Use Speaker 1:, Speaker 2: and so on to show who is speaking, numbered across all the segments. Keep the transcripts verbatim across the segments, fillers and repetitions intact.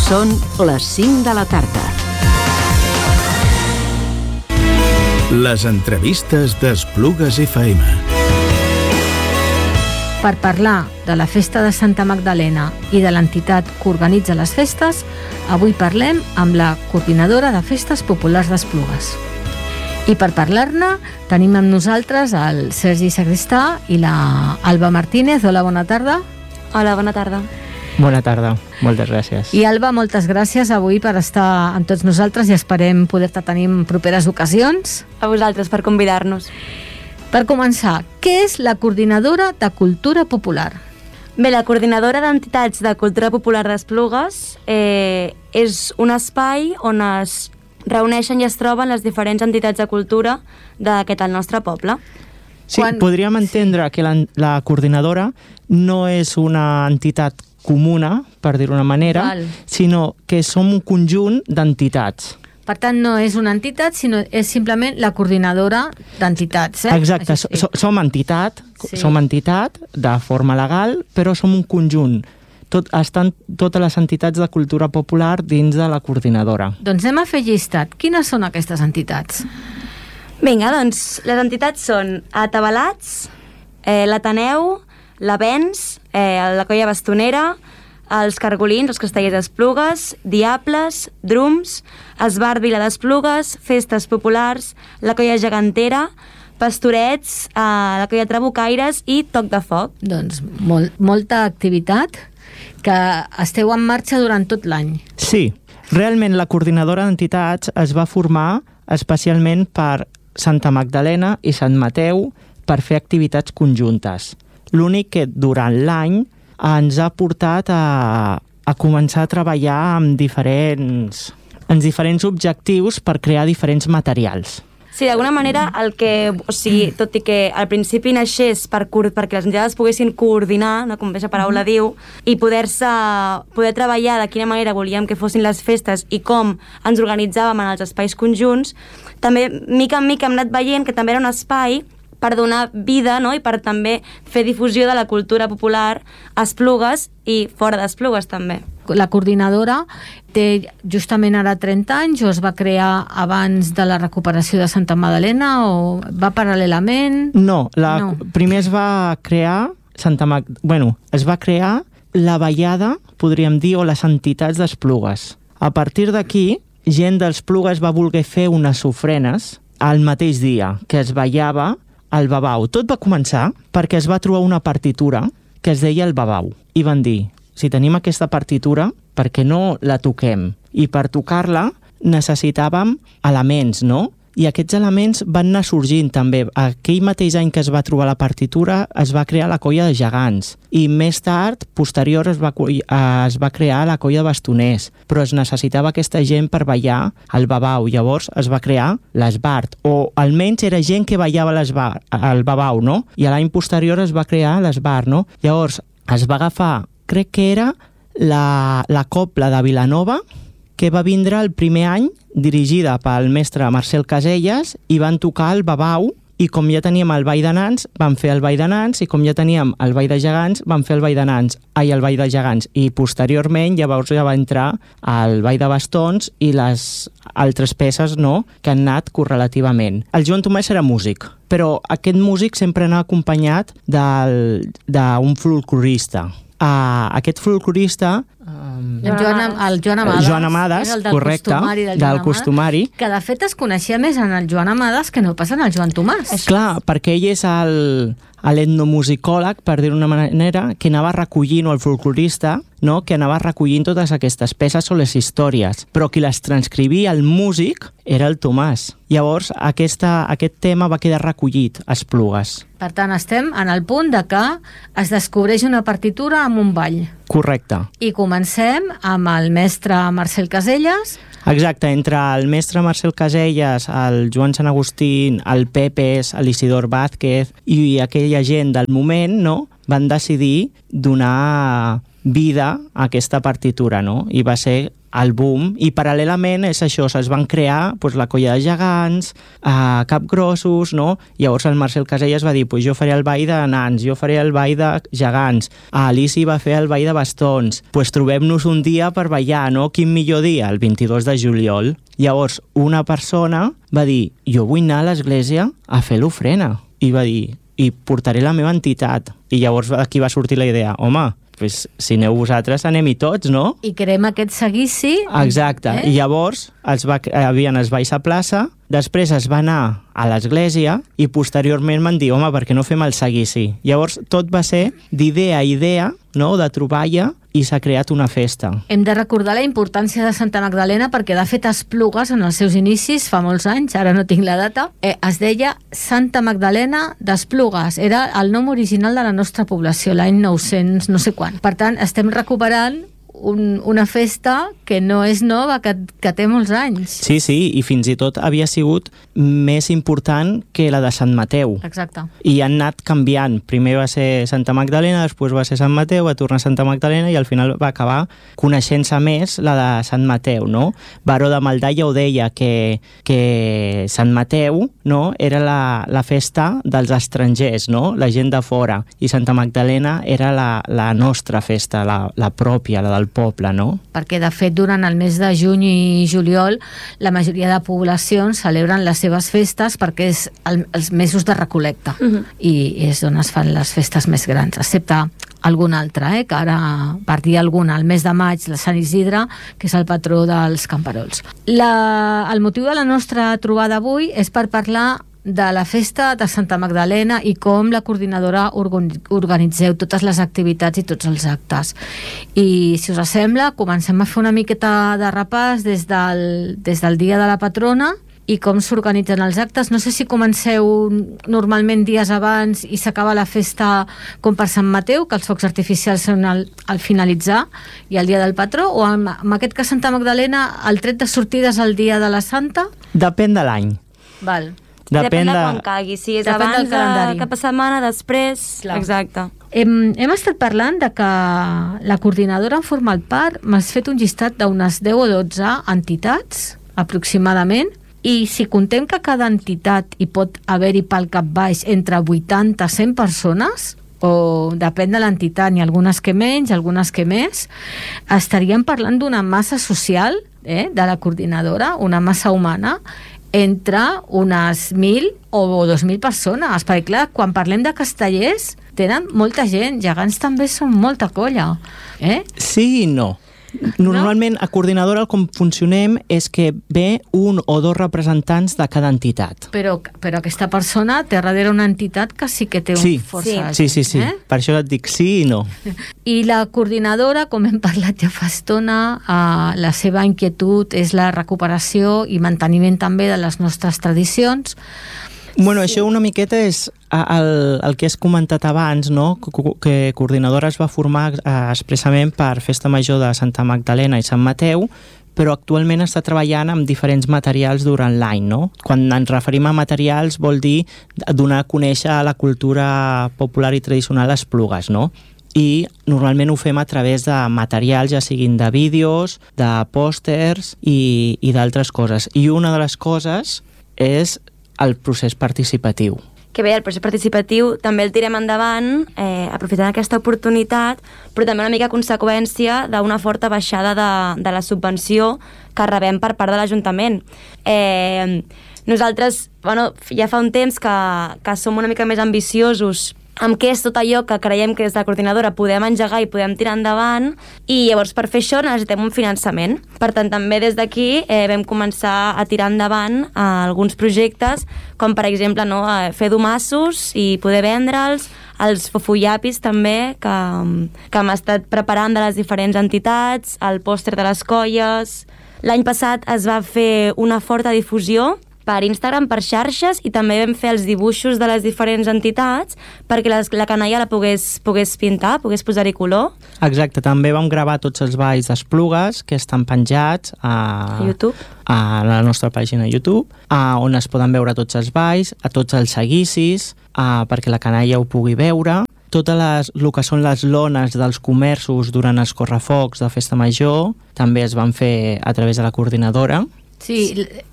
Speaker 1: Són les cinc de la tarda.
Speaker 2: Les entrevistes d'Esplugues F M.
Speaker 3: Per parlar de la festa de Santa Magdalena i de l'entitat que organitza les festes, avui parlem amb la coordinadora de festes populars d'Esplugues. I per parlar-ne tenim amb nosaltres el Sergi Sagristà i la Alba Martínez. Hola, bona tarda.
Speaker 4: Hola, bona tarda.
Speaker 5: Bona tarda, moltes gràcies.
Speaker 3: I Alba, moltes gràcies avui per estar amb tots nosaltres i esperem poder-te tenir en properes ocasions.
Speaker 4: A vosaltres per convidar-nos.
Speaker 3: Per començar, què és la Coordinadora de Cultura Popular?
Speaker 4: Bé, la Coordinadora d'Entitats de Cultura Popular d'Esplugues eh, és un espai on es reuneixen i es troben les diferents entitats de cultura d'aquest el nostre poble.
Speaker 5: Sí, Quan... podríem entendre sí. que la, la coordinadora no és una entitat comuna, per dir-ho d'una manera, Val. sinó que som un conjunt d'entitats.
Speaker 3: Per tant, no és una entitat, sinó és simplement la coordinadora d'entitats. Eh?
Speaker 5: Exacte, so, so, som entitat, sí. som entitat de forma legal, però som un conjunt. Tot, estan totes les entitats de cultura popular dins de la coordinadora.
Speaker 3: Doncs anem a fer llistat. Quines són aquestes entitats?
Speaker 4: Vinga, doncs, les entitats són Atabalats, eh, l'Ateneu, l'Avens, eh, la Colla Bastonera, els Cargolins, els Castellers d'Esplugues, Diables, Drums, Esbart Vila d'Esplugues, Festes Populars, la Colla Gegantera, Pastorets, eh, la Colla Trabucaires i Toc de Foc.
Speaker 3: Doncs molt, molta activitat que esteu en marxa durant tot l'any.
Speaker 5: Sí, realment la coordinadora d'entitats es va formar especialment per Santa Magdalena i Sant Mateu per fer activitats conjuntes. L'únic que durant l'any ens ha portat a, a començar a treballar amb diferents, en diferents objectius per crear diferents materials.
Speaker 4: Sí, d'alguna manera, el que, o sigui, tot i que al principi naixés per, perquè les entitats poguessin coordinar, no, com aquesta paraula mm. diu, i poder-se poder treballar de quina manera volíem que fossin les festes i com ens organitzàvem en els espais conjunts, també, mica en mica, hem anat veient que també era un espai per donar vida, no? I per també fer difusió de la cultura popular a Esplugues i fora d'Esplugues també.
Speaker 3: La coordinadora té justament ara trenta anys o es va crear abans de la recuperació de Santa Magdalena o va paral·lelament?
Speaker 5: No, la, no. primer es va crear Santa Mag... bueno, es va crear la ballada, podríem dir, o les entitats d'Esplugues. A partir d'aquí, gent d'Esplugues va voler fer unes ofrenes al mateix dia que es ballava al Babau. Tot va començar perquè es va trobar una partitura que es deia el Babau. I van dir, si tenim aquesta partitura, per què no la toquem? I per tocar-la necessitàvem elements, no? I aquests elements van anar sorgint també. Aquell mateix any que es va trobar la partitura es va crear la Colla de Gegants i més tard, posterior, es va, es va crear la Colla de Bastoners, però es necessitava aquesta gent per ballar al Babau. Llavors es va crear l'Esbart, o almenys era gent que ballava al Babau, no? I a l'any posterior es va crear l'Esbart, no? Llavors es va agafar, crec que era la, la Cobla de Vilanova, que va vindre el primer any dirigida pel mestre Marcel Caselles i van tocar el Babau i com ja teníem el Ball de Nans van fer el Ball de Nans i com ja teníem el Ball de Gegants van fer el Ball de Nans ai, el Ball de Gegants i posteriorment llavors ja va entrar el Ball de Bastons i les altres peces no, que han anat correlativament. El Joan Tomàs era músic, però aquest músic sempre anava acompanyat d'un folclorista. Uh, aquest folclorista
Speaker 3: um, el, Joan, el Joan Amades,
Speaker 5: Joan Amades
Speaker 3: del
Speaker 5: correcte,
Speaker 3: costumari del,
Speaker 5: del costumari,
Speaker 3: que de fet es coneixia més en el Joan Amades que no pas en el Joan Tomàs.
Speaker 5: Clar, perquè ell és el, l'etnomusicòleg, per dir-ho d'una manera, que anava recollint, o el folclorista, no? que anava recollint totes aquestes peces o les històries, però qui les transcrivia, el músic, era el Tomàs. Llavors, aquesta, aquest tema va quedar recollit a Esplugues.
Speaker 3: Per tant, estem en el punt de que es descobreix una partitura amb un ball.
Speaker 5: Correcte.
Speaker 3: I comencem amb el mestre Marcel Caselles.
Speaker 5: Exacte, entre el mestre Marcel Caselles, el Joan Sant Agustín, el Pepes, l'Isidor Vázquez i aquella gent del moment, no?, van decidir donar vida a aquesta partitura, no? I va ser el boom, i paral·lelament és això, es van crear pues, la colla de gegants, eh, capgrossos, no? Llavors el Marcel Casellas va dir, pues jo faré el ball de nans, jo faré el ball de gegants, Alici va fer el ball de bastons, pues trobem-nos un dia per ballar, no? Quin millor dia? El vint-i-dos de juliol. Llavors una persona va dir, jo vull anar a l'església a fer l'ofrena, i va dir, i portaré la meva entitat, i llavors aquí va sortir la idea, home, pues, si aneu vosaltres, anem-hi tots, no?
Speaker 3: I creem aquest seguici.
Speaker 5: Exacte. Eh? I llavors els va, havien els balls a plaça, després es va anar a l'església i posteriorment van dir, home, per què no fem el seguici? Llavors tot va ser d'idea a idea, no?, de troballa, i s'ha creat una festa.
Speaker 3: Hem de recordar la importància de Santa Magdalena perquè, de fet, Esplugues, en els seus inicis, fa molts anys, ara no tinc la data, eh, es deia Santa Magdalena d'Esplugues. Era el nom original de la nostra població, l'any nou-cents no sé quan. Per tant, estem recuperant un, una festa que no és nova, que, que té molts anys.
Speaker 5: Sí, sí, i fins i tot havia sigut més important que la de Sant Mateu.
Speaker 3: Exacte.
Speaker 5: I han anat canviant. Primer va ser Santa Magdalena, després va ser Sant Mateu, va tornar a Santa Magdalena i al final va acabar coneixent-se més la de Sant Mateu, no? Baró de Maldalla ho deia, que, que Sant Mateu, no?, era la, la festa dels estrangers, no?, la gent de fora, i Santa Magdalena era la, la nostra festa, la, la pròpia, la del poble, no?
Speaker 3: Perquè, de fet, durant el mes de juny i juliol, la majoria de poblacions celebren les seves festes perquè és el, els mesos de recol·lecta. Uh-huh. I és on es fan les festes més grans, excepte alguna altra, eh? Que ara, per dir alguna, el mes de maig, la Sant Isidre, que és el patró dels camperols. La, el motiu de la nostra trobada avui és per parlar de la festa de Santa Magdalena i com la coordinadora organitzeu totes les activitats i tots els actes. I, si us sembla, comencem a fer una miqueta de repàs des del, des del dia de la patrona i com s'organitzen els actes. No sé si comenceu normalment dies abans i s'acaba la festa com per Sant Mateu, que els focs artificials són al, al finalitzar, i el dia del patró, o en, en aquest cas Santa Magdalena, el tret de sortida és el dia de la Santa?
Speaker 5: Depèn de l'any.
Speaker 3: Val.
Speaker 4: Depèn,
Speaker 5: Depèn
Speaker 4: de
Speaker 5: de
Speaker 4: quan cagui, si és
Speaker 3: Depèn
Speaker 4: abans
Speaker 3: del calendari.
Speaker 4: de cap setmana, després...
Speaker 3: Clar.
Speaker 4: Exacte.
Speaker 3: Hem, hem estat parlant de que la coordinadora en format part m'has fet un llistat d'unes deu o dotze entitats, aproximadament, i si contem que cada entitat hi pot haver-hi pel cap baix entre vuitanta a cent persones, o depèn de l'entitat, n'hi ha algunes que menys, algunes que més, estaríem parlant d'una massa social, eh, de la coordinadora, una massa humana, entre unes mil o dos mil persones, perquè clar, quan parlem de castellers tenen molta gent, gegants també són molta colla, eh?
Speaker 5: Sí i no. Normalment a coordinadora com funcionem és que ve un o dos representants de cada entitat.
Speaker 3: Però, però aquesta persona té darrere una entitat que sí que té
Speaker 5: sí,
Speaker 3: un força...
Speaker 5: Sí, sí, sí.
Speaker 3: Eh?
Speaker 5: Per això et dic sí i no.
Speaker 3: I la coordinadora, com hem parlat ja fa estona, eh, la seva inquietud és la recuperació i manteniment també de les nostres tradicions.
Speaker 5: Bueno,
Speaker 3: Sí.
Speaker 5: això una miqueta és el, el que has comentat abans, no? Que coordinadora es va formar eh, expressament per Festa Major de Santa Magdalena i Sant Mateu, però actualment està treballant amb diferents materials durant l'any, no? Quan ens referim a materials vol dir donar a conèixer la cultura popular i tradicional a Esplugues, no? I normalment ho fem a través de materials, ja siguin de vídeos, de pòsters i, i d'altres coses. I una de les coses és el procés participatiu.
Speaker 4: Que bé, el procés participatiu també el tirem endavant, eh, aprofitant aquesta oportunitat, però també una mica conseqüència d'una forta baixada de, de la subvenció que rebem per part de l'Ajuntament. Eh, nosaltres, bueno, ja fa un temps que, que som una mica més ambiciosos amb què és tot allò que creiem que des de la coordinadora podem engegar i podem tirar endavant, i llavors per fer això necessitem un finançament. Per tant, també des d'aquí eh, vam començar a tirar endavant eh, alguns projectes, com per exemple no, eh, fer domassos i poder vendre'ls, els fofullapis també, que, que hem estat preparant de les diferents entitats, el pòster de les colles. L'any passat es va fer una forta difusió per Instagram, per xarxes, i també vam fer els dibuixos de les diferents entitats perquè les, la canalla la pogués, pogués pintar, pogués posar-hi color.
Speaker 5: Exacte, també vam gravar tots els balls d'Esplugues que estan penjats a,
Speaker 4: YouTube.
Speaker 5: a la nostra pàgina YouTube, a, on es poden veure tots els balls, a tots els seguicis, a, perquè la canalla ho pugui veure. totes les, el que són les lones dels comerços durant els correfocs de Festa Major també es van fer a través de la coordinadora.
Speaker 3: Sí,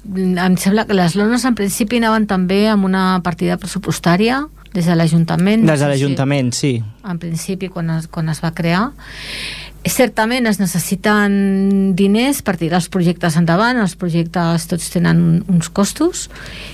Speaker 3: em sembla que les lones en principi anaven també amb una partida pressupostària des de l'Ajuntament.
Speaker 5: Des de l'Ajuntament, sí.
Speaker 3: En principi, quan es, quan es va crear. Certament es necessiten diners per tirar els projectes endavant, els projectes tots tenen uns costos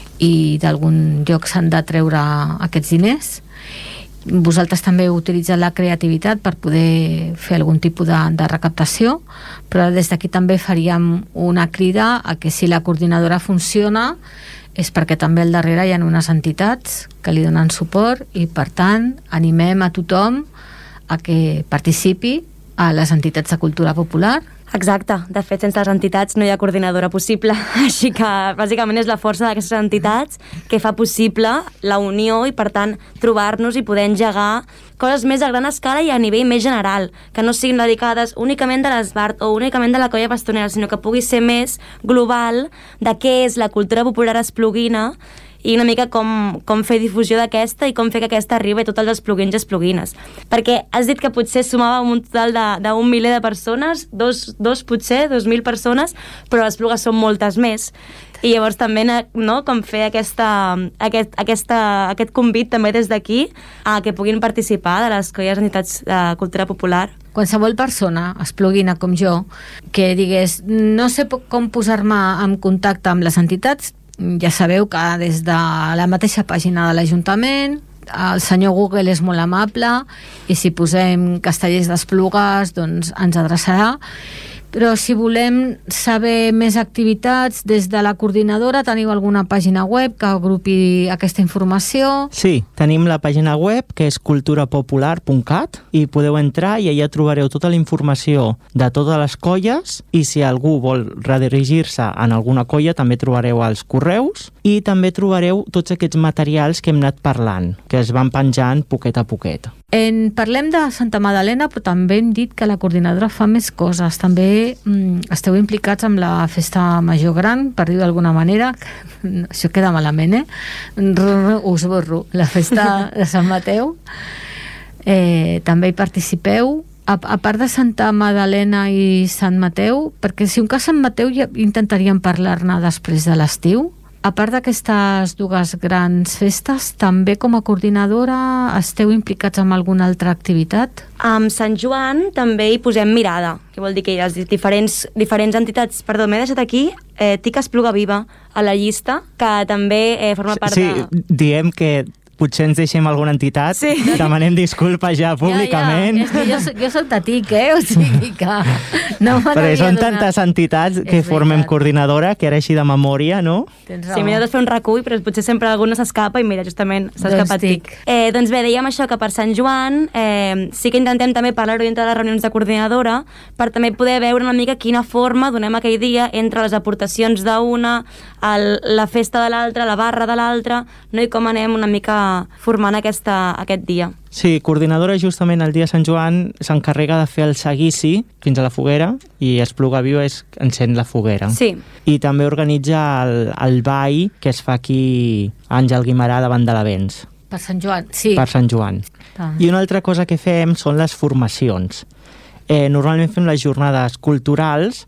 Speaker 3: i d'algun lloc s'han de treure aquests diners. Vosaltres també heu utilitzat la creativitat per poder fer algun tipus de, de recaptació, però des d'aquí també faríem una crida a que si la coordinadora funciona és perquè també al darrere hi ha unes entitats que li donen suport i per tant animem a tothom a que participi a les entitats de cultura popular.
Speaker 4: Exacte, de fet sense les entitats no hi ha coordinadora possible, així que bàsicament és la força d'aquestes entitats que fa possible la unió i per tant trobar-nos i poder engegar coses més a gran escala i a nivell més general, que no siguin dedicades únicament de l'Esbart o únicament de la colla bastonera, sinó que pugui ser més global de què és la cultura popular espluguina i una mica com, com fer difusió d'aquesta i com fer que aquesta arribi a tots els espluguins i espluguines. Perquè has dit que potser sumava un total d'un miler de persones, dos, dos potser, dos mil persones, però les esplugues són moltes més. I llavors també, no, com fer aquesta, aquest, aquesta, aquest convit també des d'aquí a que puguin participar de les colles entitats de cultura popular.
Speaker 3: Qualsevol persona espluguina com jo que digués no sé com posar-me en contacte amb les entitats, ja sabeu que des de la mateixa pàgina de l'Ajuntament el senyor Google és molt amable i si posem Castellers d'Esplugues doncs ens adreçarà. Però si volem saber més activitats des de la coordinadora, teniu alguna pàgina web que agrupi aquesta informació?
Speaker 5: Sí, tenim la pàgina web que és cultura popular punt cat i podeu entrar i allà trobareu tota la informació de totes les colles i si algú vol redirigir-se en alguna colla també trobareu els correus i també trobareu tots aquests materials que hem anat parlant, que es van penjant poquet a poquet.
Speaker 3: En, parlem de Santa Magdalena, però també hem dit que la coordinadora fa més coses. També mm, esteu implicats amb la festa major gran, per dir-ho d'alguna manera. Això queda malament, eh? Us borro. La festa de Sant Mateu. Eh, també hi participeu. A, a part de Santa Magdalena i Sant Mateu, perquè si un cas Sant Mateu ja intentaríem parlar-ne després de l'estiu. A part d'aquestes dues grans festes, també com a coordinadora esteu implicats en alguna altra activitat?
Speaker 4: Amb Sant Joan també hi posem mirada, que vol dir que les diferents, diferents entitats... Perdó, m'he deixat aquí eh, Tic Espluga Viva a la llista, que també eh, forma part
Speaker 5: sí,
Speaker 4: de...
Speaker 5: Sí, diem que potser ens deixem alguna entitat,
Speaker 4: sí.
Speaker 5: Demanem disculpes ja públicament.
Speaker 3: Ja, ja. És que jo, jo soc de Tic, eh? O sigui que no me
Speaker 5: Però són
Speaker 3: donat.
Speaker 5: tantes entitats que
Speaker 3: és
Speaker 5: formem
Speaker 3: veritat.
Speaker 5: coordinadora que ara així de memòria, no?
Speaker 3: Tens raó.
Speaker 4: Sí, m'he de fer un recull, però potser sempre alguna s'escapa i mira, justament s'ha
Speaker 3: Doncs
Speaker 4: escapat Tic. Eh, doncs bé, dèiem això, que per Sant Joan eh, sí que intentem també parlar-ho dintre de les reunions de coordinadora per també poder veure una mica quina forma donem aquell dia entre les aportacions d'una, el, la festa de l'altra, la barra de l'altra, no? I com anem una mica formant aquesta, aquest dia.
Speaker 5: Sí, coordinadora justament el dia de Sant Joan s'encarrega de fer el seguici fins a la foguera i Espluga Viva és encén la foguera.
Speaker 4: Sí.
Speaker 5: I també organitza el, el ball que es fa aquí a Àngel Guimarà davant de l'Avents.
Speaker 3: Per Sant Joan, sí.
Speaker 5: Per Sant Joan.
Speaker 3: Ah.
Speaker 5: I una altra cosa que fem són les formacions. Eh, normalment fem les jornades culturals,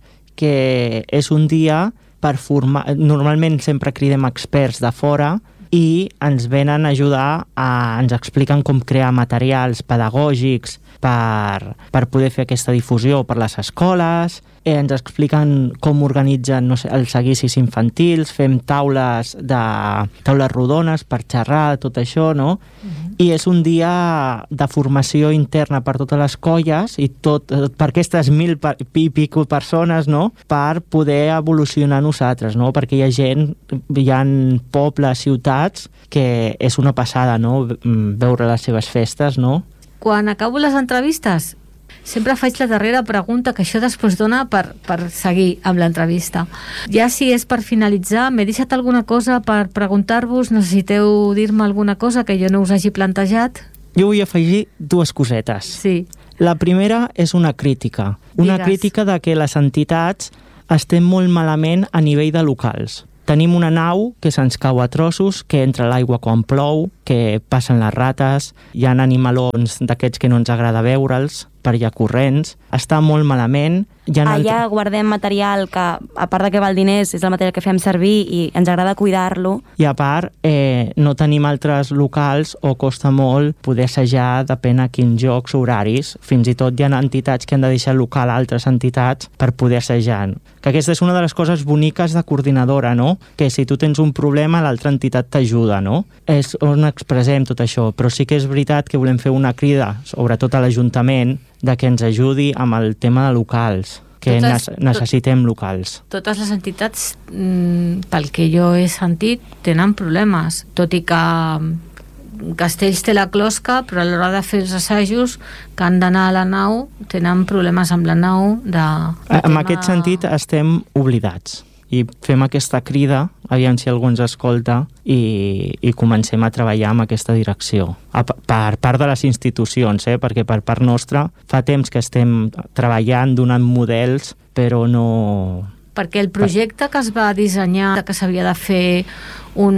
Speaker 5: que és un dia per formar... Normalment sempre cridem experts de fora i ens venen a ajudar, a, ens expliquen com crear materials pedagògics per, per poder fer aquesta difusió per les escoles, eh, ens expliquen com organitzen no sé, els seguicis infantils, fem taules, de, taules rodones per xerrar, tot això, no? Uh-huh. I és un dia de formació interna per totes les colles i tot, per aquestes mil i pico persones, no? Per poder evolucionar nosaltres, no? Perquè hi ha gent, hi ha pobles, ciutats, que és una passada, no? Veure les seves festes, no?
Speaker 3: Quan acabo les entrevistes, sempre faig la darrera pregunta, que això després dona per, per seguir amb l'entrevista. Ja si és per finalitzar, m'he deixat alguna cosa per preguntar-vos? Necessiteu dir-me alguna cosa que jo no us hagi plantejat?
Speaker 5: Jo vull afegir dues cosetes.
Speaker 3: Sí.
Speaker 5: La primera és una crítica. Una
Speaker 3: Digues.
Speaker 5: crítica de que les entitats estem molt malament a nivell de locals. tenim una nau que se'ns cau a trossos, que entra l'aigua quan plou, que passen les rates, hi ha animalons d'aquests que no ens agrada veure'ls, per allà corrents, està molt malament.
Speaker 4: Allà altre... guardem material que, a part de que val diners, és el material que fem servir i ens agrada cuidar-lo.
Speaker 5: I a part, eh, no tenim altres locals o costa molt poder assajar, depèn a quins jocs, horaris. Fins i tot hi ha entitats que han de deixar local a altres entitats per poder assajar. Que aquesta és una de les coses boniques de coordinadora, no? Que si tu tens un problema, l'altra entitat t'ajuda, no? És on expressem tot això, però sí que és veritat que volem fer una crida, sobretot a l'Ajuntament, de que ens ajudi amb el tema de locals, que totes, necessitem locals.
Speaker 3: Totes les entitats, pel que jo he sentit, tenen problemes, tot i que Castells té la closca, però a l'hora de fer els assajos que han d'anar a la nau, tenen problemes amb la nau. De, de
Speaker 5: en tema... aquest sentit estem oblidats. I fem aquesta crida, aviam si algú ens escolta, i, i comencem a treballar en aquesta direcció. A, per part de les institucions, eh? Perquè per part nostra fa temps que estem treballant, donant models, però no...
Speaker 3: Perquè el projecte que es va dissenyar, que s'havia de fer un,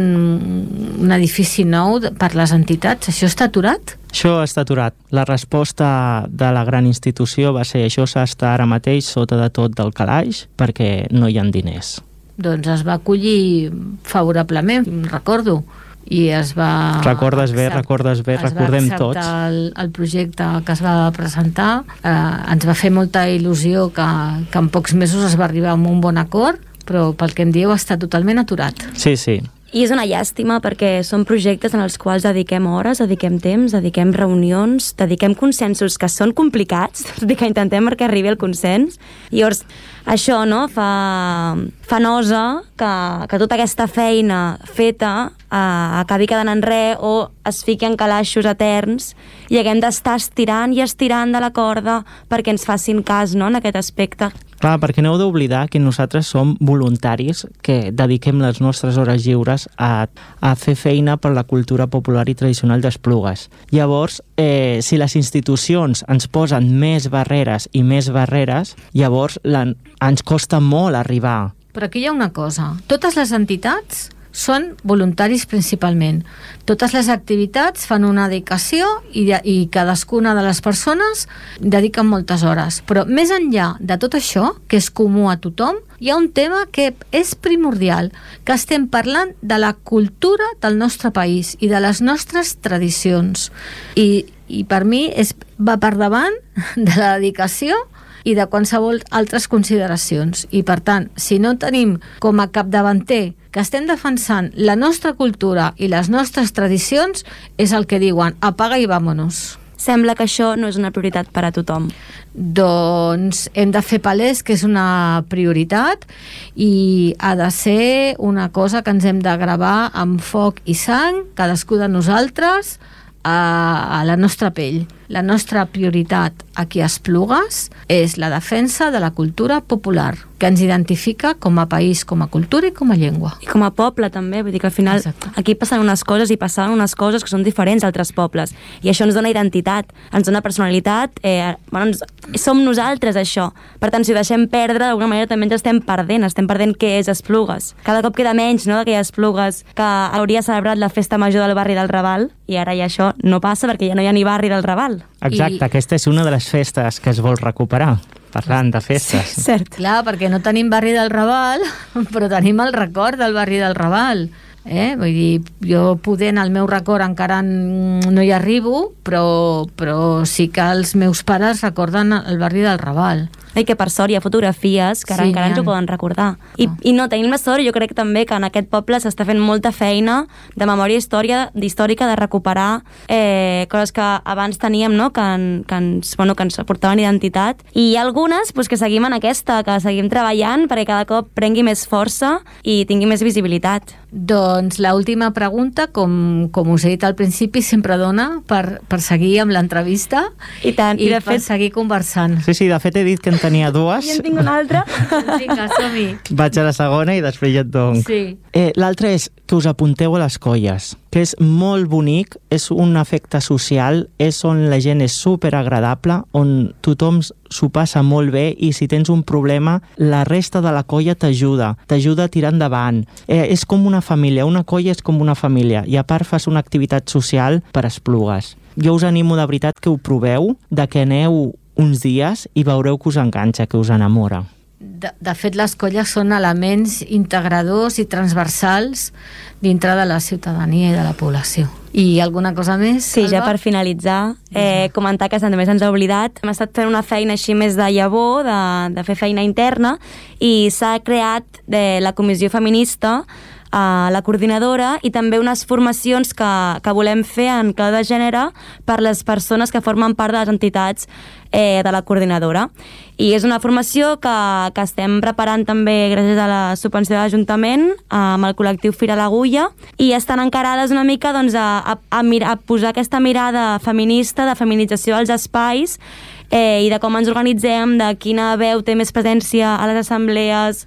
Speaker 3: un edifici nou per les entitats, això està aturat?
Speaker 5: Això està aturat. La resposta de la gran institució va ser això s'està ara mateix sota de tot del calaix perquè no hi ha diners.
Speaker 3: Doncs es va acollir favorablement, recordo, i es va...
Speaker 5: Recordes bé, recordes bé, recordem tots.
Speaker 3: Es va acceptar el, el projecte que es va presentar. Eh, ens va fer molta il·lusió que, que en pocs mesos es va arribar a un bon acord, però pel que em dieu està totalment aturat.
Speaker 5: Sí, sí.
Speaker 4: I és una llàstima perquè són projectes en els quals dediquem hores, dediquem temps, dediquem reunions, dediquem consensos que són complicats, tot i que intentem que arribi el consens. I llavors, això, no?, fa, fa nosa que, que tota aquesta feina feta eh, acabi quedant en res o es fiqui en calaixos eterns i haguem d'estar estirant i estirant de la corda perquè ens facin cas, no?, en aquest aspecte.
Speaker 5: Clar, perquè no heu d'oblidar que nosaltres som voluntaris que dediquem les nostres hores lliures a, a fer feina per la cultura popular i tradicional d'Esplugues. Llavors, eh, si les institucions ens posen més barreres i més barreres, llavors la, ens costa molt arribar.
Speaker 3: Però aquí hi ha una cosa. Totes les entitats són voluntaris principalment. Totes les activitats fan una dedicació i, de, i cadascuna de les persones dediquen moltes hores. Però més enllà de tot això, que és comú a tothom, hi ha un tema que és primordial, que estem parlant de la cultura del nostre país i de les nostres tradicions. I, i per mi és, va per davant de la dedicació i de qualsevol altres consideracions. I per tant, si no tenim com a capdavanter que estem defensant la nostra cultura i les nostres tradicions, és el que diuen, apaga i vámonos.
Speaker 4: Sembla que això no és una prioritat per a tothom.
Speaker 3: Doncs hem de fer palès que és una prioritat i ha de ser una cosa que ens hem de gravar amb foc i sang, cadascú de nosaltres, a, a la nostra pell. La nostra prioritat aquí a Esplugues és la defensa de la cultura popular, que ens identifica com a país, com a cultura i com a llengua.
Speaker 4: I com a poble també, vull dir que al final Exacte. Aquí passen unes coses i passaven unes coses que són diferents d'altres pobles, i això ens dona identitat, ens dona personalitat, eh, bueno, ens, som nosaltres això. Per tant, si ho deixem perdre, d'alguna manera també ens estem perdent, estem perdent què és Esplugues. Cada cop queda menys, no?, d'aquelles Esplugues que hauria celebrat la festa major del barri del Raval, i ara ja això no passa perquè ja no hi ha ni barri del Raval.
Speaker 5: Exacte, I... aquesta és una de les festes que es vol recuperar, parlant de festes.
Speaker 4: Sí, cert.
Speaker 3: Clar, perquè no tenim barri del Raval, però tenim el record del barri del Raval. Eh? Vull dir, jo podent el meu record encara no hi arribo, però, però sí que els meus pares recorden el barri del Raval.
Speaker 4: I que per sort hi ha fotografies que ara sí, encara ens ho poden recordar. I, oh. I no, tenim la sort, jo crec també que en aquest poble s'està fent molta feina de memòria història, històrica, de recuperar eh, coses que abans teníem, no?, que, en, que, ens, bueno, que ens aportaven identitat. I hi ha algunes pues, que seguim en aquesta, que seguim treballant perquè cada cop prengui més força i tingui més visibilitat.
Speaker 3: Doncs l'última pregunta, com, com us he dit al principi, sempre dona per, per seguir amb l'entrevista
Speaker 4: i, tant,
Speaker 3: i,
Speaker 4: i de
Speaker 3: per
Speaker 4: fet,
Speaker 3: seguir conversant.
Speaker 5: Sí, sí, de fet he dit que en tenia dues.
Speaker 4: I en tinc una altra.
Speaker 3: Vinga, som-hi.
Speaker 5: Vaig a la segona i després ja et dono.
Speaker 3: Sí.
Speaker 5: Eh, L'altre és que us apunteu a les colles, que és molt bonic, és un efecte social, és on la gent és superagradable, on tothom s'ho passa molt bé i si tens un problema, la resta de la colla t'ajuda, t'ajuda a tirar endavant. Eh, és com una família, una colla és com una família i a part fas una activitat social per Esplugues. Jo us animo de veritat que ho proveu, de que aneu uns dies i veureu que us enganxa, que us enamora.
Speaker 3: De, de fet, les colles són elements integradors i transversals dintre de la ciutadania i de la població. I alguna cosa més,
Speaker 4: Sí, ja
Speaker 3: Alba?
Speaker 4: per finalitzar, eh, comentar que també se'ns ha oblidat. Hem estat fent una feina així més de llavor, de, de fer feina interna, i s'ha creat de la Comissió Feminista, a la coordinadora, i també unes formacions que, que volem fer en clau de gènere per les persones que formen part de les entitats eh, de la coordinadora. I és una formació que, que estem preparant també gràcies a la subvenció de l'Ajuntament amb el col·lectiu Fira l'Agulla, i estan encarades una mica doncs, a, a, a, mirar, a posar aquesta mirada feminista, de feminització dels espais, eh, i de com ens organitzem, de quina veu té més presència a les assemblees,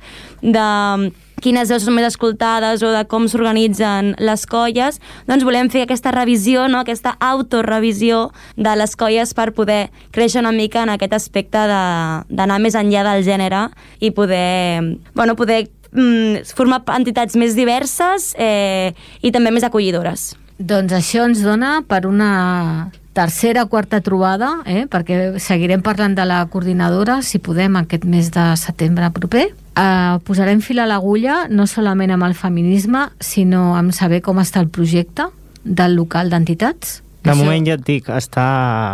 Speaker 4: de quines veus són més escoltades o de com s'organitzen les colles. Doncs volem fer aquesta revisió, no? Aquesta autorevisió de les colles per poder créixer una mica en aquest aspecte d'anar més enllà del gènere i poder, bueno, poder mm, formar entitats més diverses eh, i també més acollidores.
Speaker 3: Doncs això ens dona per una tercera o quarta trobada, eh? Perquè seguirem parlant de la coordinadora, si podem, aquest mes de setembre proper. Uh, posarem fil a l'agulla no solament amb el feminisme, sinó amb saber com està el projecte del local d'entitats.
Speaker 5: De
Speaker 3: Això...
Speaker 5: moment ja et dic, està,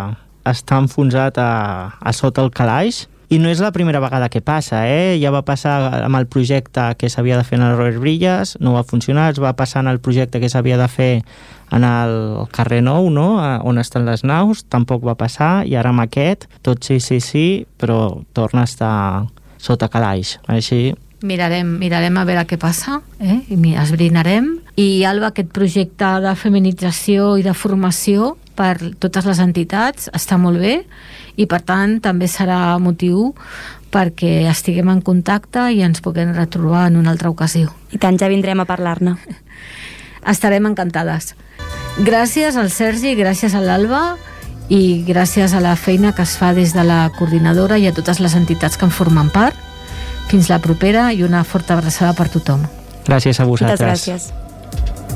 Speaker 5: està enfonsat a, a sota el calaix, i no és la primera vegada que passa, eh? Ja va passar amb el projecte que s'havia de fer en el Robert Brillas, no va funcionar, es va passar en el projecte que s'havia de fer en el carrer Nou, no? On estan les naus, tampoc va passar, i ara amb aquest, tot sí, sí, sí, però torna a estar sota calaix, així...
Speaker 3: Mirarem, mirarem a veure què passa, eh? I esbrinarem. I, Alba, aquest projecte de feminització i de formació per totes les entitats està molt bé, i per tant també serà motiu perquè estiguem en contacte i ens puguem retrobar en una altra ocasió.
Speaker 4: I tant, ja vindrem a parlar-ne.
Speaker 3: Estarem encantades. Gràcies al Sergi, gràcies a l'Alba i gràcies a la feina que es fa des de la coordinadora i a totes les entitats que en formen part. Fins la propera i una forta abraçada per tothom.
Speaker 5: Gràcies a vosaltres.
Speaker 4: Moltes gràcies.